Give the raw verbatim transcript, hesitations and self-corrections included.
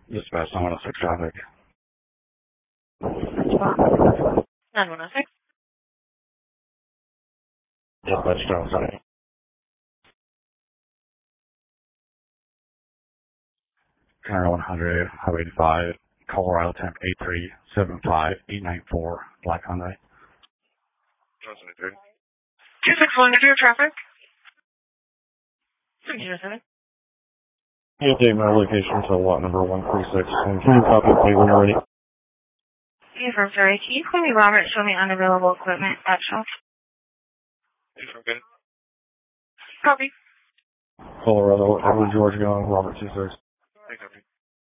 Dispatch nine one six traffic. nine one six. Dispatch Charles City. Turner one hundred, Highway eighty-five, Colorado temp eight three seven five eight nine four, Black Hyundai. two six one, clear traffic. three zero seven. You update my location to lot number one three six, and can you copy and when you're ready? Yeah, from sorry. Can you call me Robert? Show me unavailable equipment at shop. Copy. Colorado, Edward George Young, Robert two six.